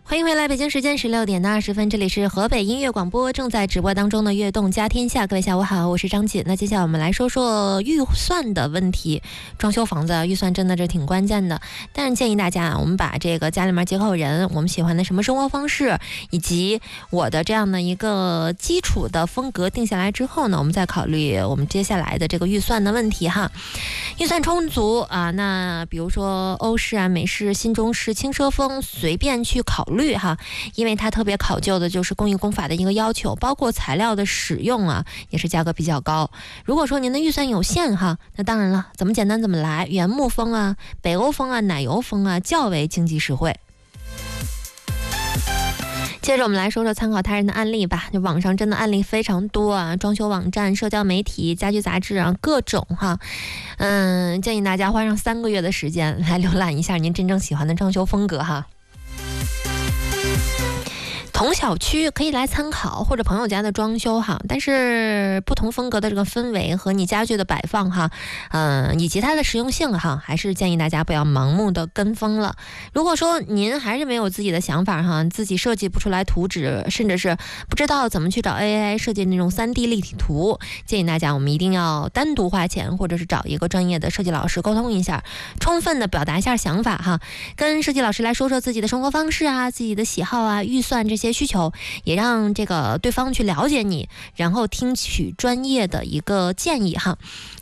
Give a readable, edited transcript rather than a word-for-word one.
欢迎回来，北京时间16:20，这里是河北音乐广播，正在直播当中的悦动家天下。各位下午好，我是张锦。那接下来我们来说说预算的问题。装修房子预算真的是挺关键的，但是建议大家我们把这个家里面几口人，我们喜欢的什么生活方式，以及我的这样的一个基础的风格定下来之后呢，我们再考虑我们接下来的这个预算的问题哈。预算充足啊，那比如说欧式啊、美式、新中式、轻奢风，随便去考虑哈，因为它特别考究的就是工艺工法的一个要求，包括材料的使用啊，也是价格比较高。如果说您的预算有限哈，那当然了，怎么简单怎么来，原木风啊、北欧风啊、奶油风啊，较为经济实惠。接着我们来说说参考他人的案例吧，就网上真的案例非常多啊，装修网站、社交媒体、家居杂志啊，各种哈。建议大家花上3个月的时间来浏览一下您真正喜欢的装修风格哈。同小区可以来参考，或者朋友家的装修哈，但是不同风格的这个氛围和你家具的摆放哈，以及它的实用性哈，还是建议大家不要盲目的跟风了。如果说您还是没有自己的想法哈，自己设计不出来图纸，甚至是不知道怎么去找 AI 设计那种3D 立体图，建议大家我们一定要单独花钱，或者是找一个专业的设计老师沟通一下，充分的表达一下想法哈，跟设计老师来说说自己的生活方式啊、自己的喜好啊、预算这些需求，也让这个对方去了解你，然后听取专业的一个建议哈。